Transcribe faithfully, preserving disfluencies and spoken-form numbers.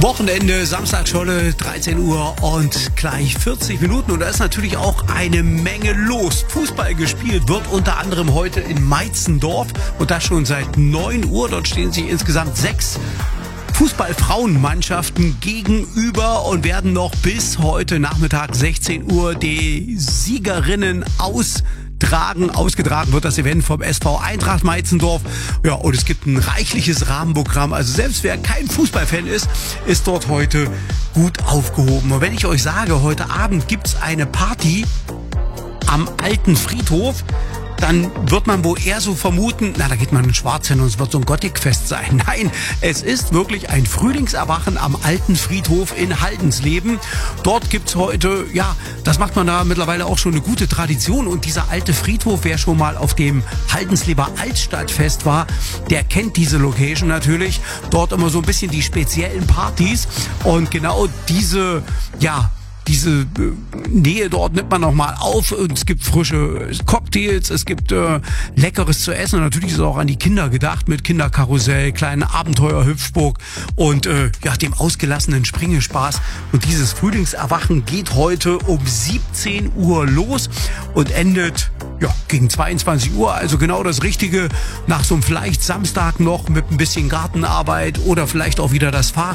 Wochenende, Samstagscholle, dreizehn Uhr und gleich vierzig Minuten. Und da ist natürlich auch eine Menge los. Fußball gespielt wird unter anderem heute in Meitzendorf und das schon seit neun Uhr. Dort stehen sich insgesamt sechs Fußball-Frauenmannschaften gegenüber und werden noch bis heute Nachmittag sechzehn Uhr die Siegerinnen austragen. Ausgetragen wird das Event vom S V Eintracht Meitzendorf. Ja, und es gibt ein reichliches Rahmenprogramm. Also selbst wer kein Fußballfan ist, ist dort heute gut aufgehoben. Und wenn ich euch sage, heute Abend gibt's eine Party am alten Friedhof, dann wird man wohl eher so vermuten, na, da geht man in Schwarz hin und es wird so ein Gothic-Fest sein. Nein, es ist wirklich ein Frühlingserwachen am alten Friedhof in Haldensleben. Dort gibt's heute, ja, das macht man da mittlerweile auch schon eine gute Tradition. Und dieser alte Friedhof, wer schon mal auf dem Haldensleber Altstadtfest war, der kennt diese Location natürlich. Dort immer so ein bisschen die speziellen Partys. Und genau diese, ja, Diese Nähe dort nimmt man nochmal auf und es gibt frische Cocktails, es gibt äh, Leckeres zu essen und natürlich ist es auch an die Kinder gedacht mit Kinderkarussell, kleinen Abenteuer-Hüpfburg und äh, ja, dem ausgelassenen Springespaß. Und dieses Frühlingserwachen geht heute um siebzehn Uhr los und endet ja gegen zweiundzwanzig Uhr, also genau das Richtige nach so einem vielleicht Samstag noch mit ein bisschen Gartenarbeit oder vielleicht auch wieder das Fahrrad.